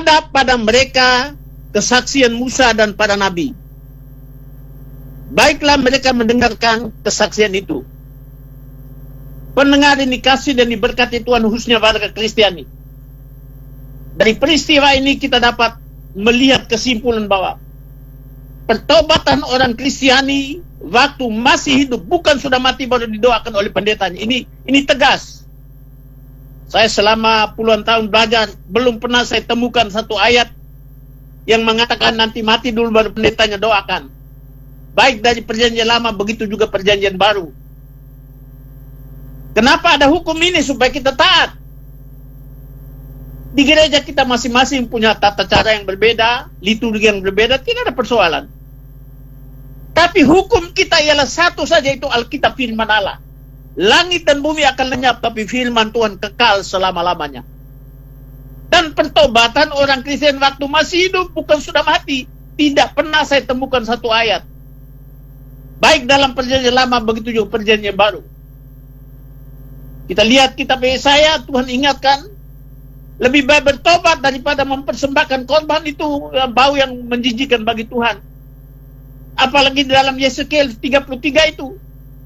ada pada mereka kesaksian Musa dan para nabi. Baiklah mereka mendengarkan kesaksian itu. Pendengar ini kasih dan diberkati Tuhan, khususnya warga Kristiani. Dari peristiwa ini kita dapat melihat kesimpulan bahwa pertobatan orang Kristiani waktu masih hidup, bukan sudah mati baru didoakan oleh pendetanya. Ini tegas. Saya selama puluhan tahun belajar, belum pernah saya temukan satu ayat yang mengatakan nanti mati dulu baru pendetanya doakan. Baik dari perjanjian lama, begitu juga perjanjian baru. Kenapa ada hukum ini? Supaya kita taat. Di gereja kita masing-masing punya tata cara yang berbeda, liturgi yang berbeda, tidak ada persoalan. Tapi hukum kita ialah satu saja, itu Alkitab firman Allah. Langit dan bumi akan lenyap, tapi firman Tuhan kekal selama-lamanya. Dan pertobatan orang Kristen waktu masih hidup, bukan sudah mati. Tidak pernah saya temukan satu ayat. Baik dalam perjanjian lama, begitu juga perjanjian baru. Kita lihat kitab Yesaya, Tuhan ingatkan, lebih baik bertobat daripada mempersembahkan korban, itu bau yang menjijikkan bagi Tuhan. Apalagi dalam Yeskiel 33 itu.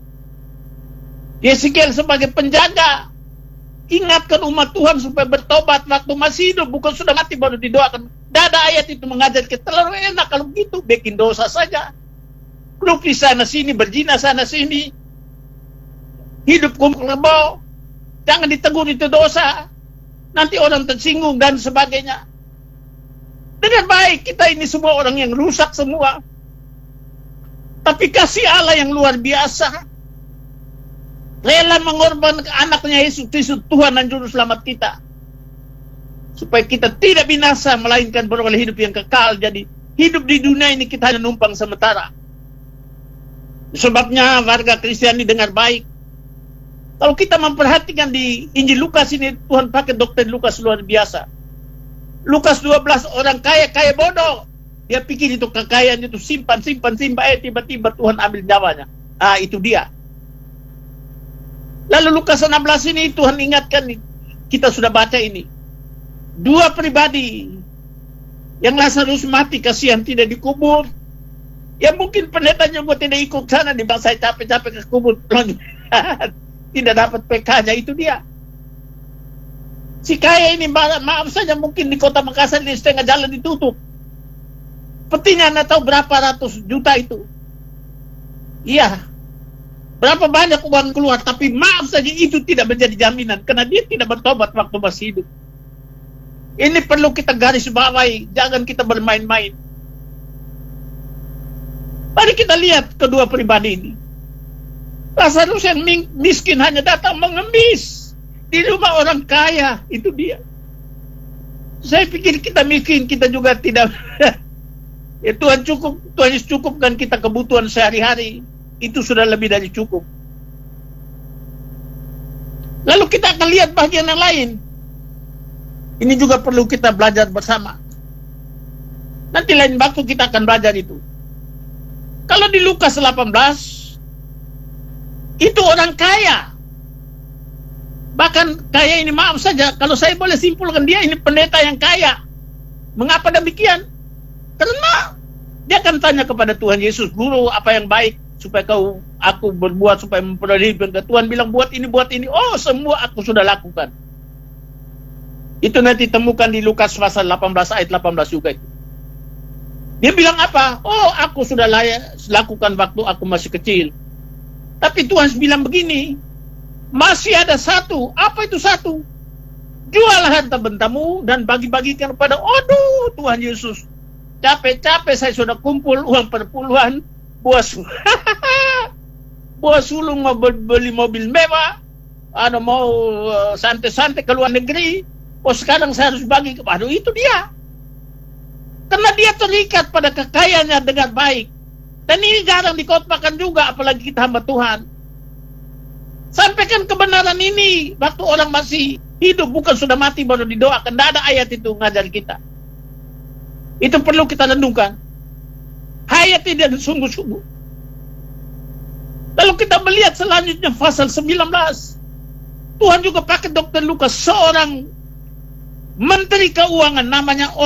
Yeskiel sebagai penjaga ingatkan umat Tuhan supaya bertobat waktu masih hidup, bukan sudah mati baru didoakan. Tidak ada ayat itu mengajar kita. Terlalu enak kalau begitu, bikin dosa saja. Grup di sana sini, berzina sana sini, hidup kumpul kebo, jangan ditegur, itu dosa, nanti orang tersinggung dan sebagainya. Dengan baik, kita ini semua orang yang rusak semua, tapi kasih Allah yang luar biasa, rela mengorbankan anaknya Yesus Kristus, Tuhan dan Juru Selamat kita, supaya kita tidak binasa, melainkan beroleh hidup yang kekal. Jadi hidup di dunia ini kita hanya numpang sementara. Sebabnya warga Kristiani dengar baik. Kalau kita memperhatikan di Injil Lukas ini, Tuhan pakai dokter Lukas luar biasa. Lukas 12, orang kaya bodoh. Dia pikir itu kekayaan itu simpan, tiba-tiba Tuhan ambil nyawanya. Itu dia. Lalu Lukas 16 ini Tuhan ingatkan, kita sudah baca ini. Dua pribadi yang Lazarus mati, kasihan tidak dikubur. Ya mungkin pendetanya buat tidak ikut sana, di bangsa saya capek-capek ke kubur. Tidak dapat PK-nya, itu dia. Si kaya ini maaf saja, mungkin di kota Makassar di setengah jalan ditutup. Petinya anda tahu berapa ratus juta itu. Iya. Berapa banyak uang keluar, tapi maaf saja itu tidak menjadi jaminan, karena dia tidak bertobat waktu masih hidup. Ini perlu kita garis bawahi, jangan kita bermain-main. Mari kita lihat kedua pribadi ini. Lazarus yang miskin hanya datang mengemis di rumah orang kaya, itu dia. Saya pikir kita miskin, kita juga tidak. Ya Tuhan Yesus cukupkan kita kebutuhan sehari-hari, itu sudah lebih dari cukup. Lalu kita akan lihat bagian yang lain. Ini juga perlu kita belajar bersama. Nanti lain waktu kita akan belajar itu. Kalau di Lukas 18, itu orang kaya. Bahkan kaya ini, maaf saja, kalau saya boleh simpulkan, dia ini pendeta yang kaya. Mengapa demikian? Karena dia akan tanya kepada Tuhan Yesus, Guru, apa yang baik supaya aku berbuat supaya memperoleh hidup. Tuhan bilang, buat ini. Oh, semua aku sudah lakukan. Itu nanti temukan di Lukas pasal 18 ayat 18 juga itu. Dia bilang apa? Oh, aku sudah lakukan waktu aku masih kecil. Tapi Tuhan bilang begini, masih ada satu. Apa itu satu? Jual harta bentamu dan bagi-bagikan kepada. Aduh, Tuhan Yesus, capek-capek saya sudah kumpul uang perpuluhan, buat sulung mau beli mobil mewah, mau santai-santai ke luar negeri. Oh, sekarang saya harus bagi kepada. Itu dia. Karena dia terikat pada kekayaannya dengan baik. Dan ini jarang dikotbahkan juga, apalagi kita hamba Tuhan. Sampaikan kebenaran ini waktu orang masih hidup, bukan sudah mati baru didoakan. Tidak ada ayat itu ngajar kita. Itu perlu kita renungkan. Hayat tidak sungguh-sungguh. Lalu kita melihat selanjutnya pasal 19. Tuhan juga pakai dokter Lukas, seorang menteri keuangan namanya